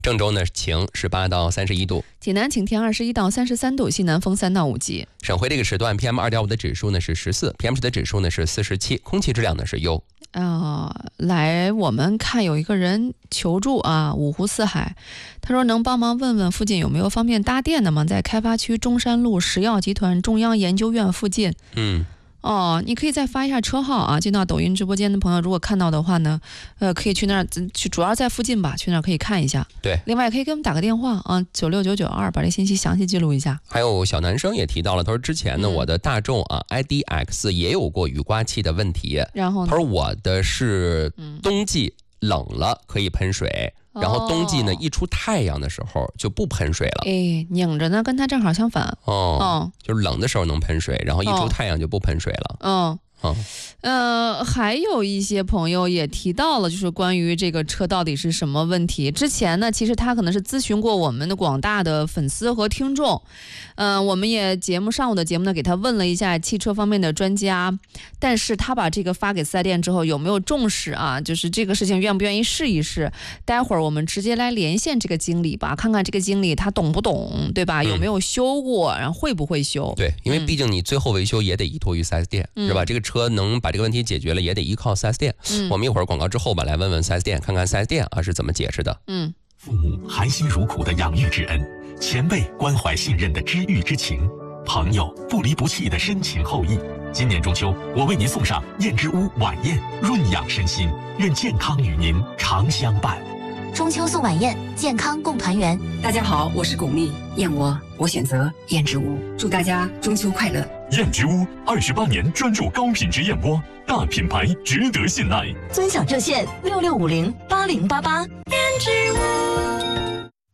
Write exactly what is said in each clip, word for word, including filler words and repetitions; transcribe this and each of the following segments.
郑州呢晴，十八到三十一度； 济南晴天，二十一到三十三度，西南风三到五级。 省会这个时段 P M 二点五 的指数呢是十四 ，P M 十的指数呢是四十七，空气质量呢是优。 啊、呃，来，我们看有一个人求助啊，五湖四海，他说能帮忙问问附近有没有方便搭电的吗？在开发区中山路石药集团中央研究院附近。 嗯。 哦，你可以再发一下车号啊！进到抖音直播间的朋友，如果看到的话呢，呃，可以去那儿去，主要在附近吧，去那儿可以看一下。 对， 另外可以给我们打个电话啊，九六九九二，把这信息详细记录一下。 还有小男生也提到了，他说之前呢，嗯、我的大众啊 I D X 也有过雨刮器的问题， 然后呢， 他说我的是冬季冷了可以喷水。然后冬季呢，一出太阳的时候就不喷水了。 哎，拧着呢，跟它正好相反。 哦，哦就是冷的时候能喷水，然后一出太阳就不喷水了。 嗯。 哦， 呃，还有一些朋友也提到了，就是关于这个车到底是什么问题。之前呢，其实他可能是咨询过我们的广大的粉丝和听众，嗯、呃，我们也节目上午的节目呢，给他问了一下汽车方面的专家，但是他把这个发给四 S 店之后，有没有重视啊？就是这个事情愿不愿意试一试？待会儿我们直接来连线这个经理吧，看看这个经理他懂不懂，对吧？有没有修过，然后会不会修？ 对，因为毕竟你最后维修也得依托于四 S 店，嗯、是吧？这个车能把这个问题解决了，也得依靠四 S 店。嗯，我们一会儿广告之后吧，来问问四 S 店，看看四 S 店啊是怎么解释的。 嗯， 父母含辛茹苦的养育之恩，前辈关怀信任的知遇之情，朋友不离不弃的深情厚谊。今年中秋，我为您送上燕之屋晚宴，润养身心，愿健康与您常相伴。 中秋送晚宴，健康共团圆。 大家好，我是巩俐，燕窝我选择燕之屋，祝大家中秋快乐。 燕之屋二十八年专注高品质燕窝，大品牌值得信赖。 尊享热线六六五零八零八八。燕之屋。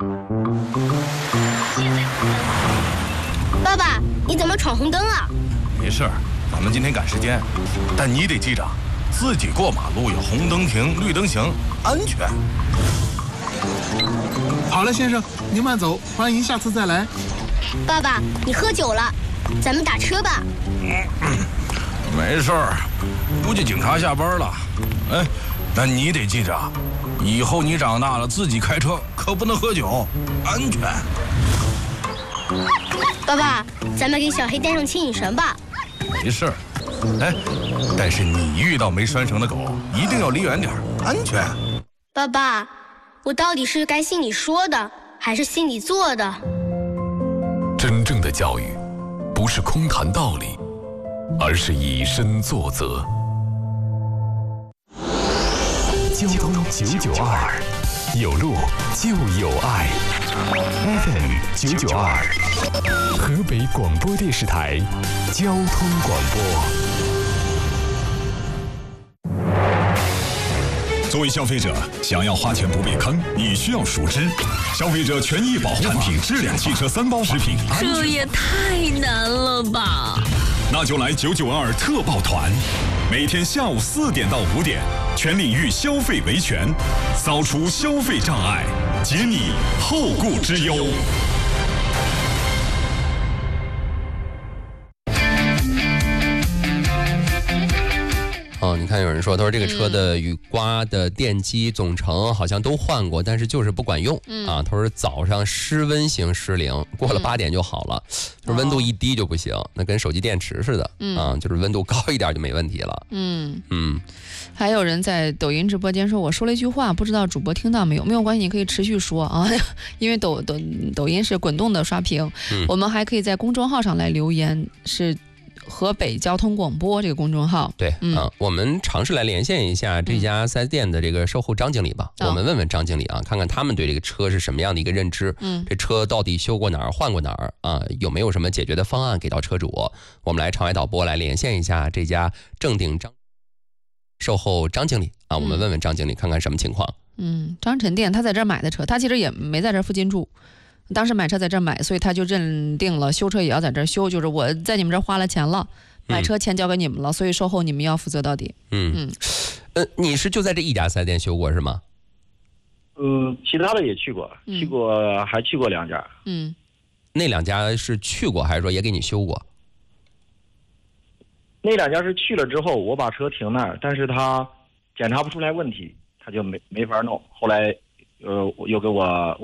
爸爸，你怎么闯红灯啊？ 没事儿，咱们今天赶时间，但你得记着，自己过马路有红灯停，绿灯行，安全。 好了，先生，您慢走，欢迎下次再来。 爸爸，你喝酒了，咱们打车吧。 嗯、没事儿，估计警察下班了。哎，但你得记着，以后你长大了自己开车可不能喝酒，安全。 爸爸，咱们给小黑带上牵引绳吧。 没事儿，哎，但是你遇到没拴绳的狗，一定要离远点，安全。 爸爸，我到底是该信你说的，还是信你做的？ 真正的教育，不是空谈道理，而是以身作则。交通九九二，有路就有爱。F M 九九二，河北广播电视台交通广播。 作为消费者，想要花钱不被坑，你需要熟知消费者权益保护法、产品质量、汽车三包法、食品安全。 这也太难了吧！ 那就来九九二特报团，每天下午四点到五点，全领域消费维权，扫除消费障碍，解你后顾之忧。 哦，你看有人说，他说这个车的雨刮的电机总成好像都换过，但是就是不管用、嗯、啊。他说早上失温型失灵，过了八点就好了，嗯、就是温度一低就不行，哦、那跟手机电池似的、嗯、啊，就是温度高一点就没问题了。 嗯嗯。 还有人在抖音直播间说，我说了一句话，不知道主播听到没有？没有关系，你可以持续说啊，因为抖抖抖音是滚动的刷屏、嗯，我们还可以在公众号上来留言，是河北交通广播这个公众号。 对，嗯、啊，我们尝试来连线一下这家四 S 店的这个售后张经理吧、嗯，我们问问张经理啊，看看他们对这个车是什么样的一个认知，嗯，这车到底修过哪儿，换过哪儿啊？有没有什么解决的方案给到车主？我们来场外导播来连线一下这家正定张售后张经理啊，我们问问张经理看看什么情况。 嗯，张晨店他在这儿买的车，他其实也没在这附近住。当时买车在这儿买，所以他就认定了修车也要在这儿修，就是我在你们这儿花了钱了，买车钱交给你们了，所以售后你们要负责到底。 嗯嗯，呃，你是就在这一家四 S 店修过是吗？ 嗯，其他的也去过，去过还去过两家。 嗯， 那两家是去过还是说也给你修过？ 那两家是去了之后，我把车停那儿，但是他检查不出来问题，他就没没法弄。后来，呃，又给我。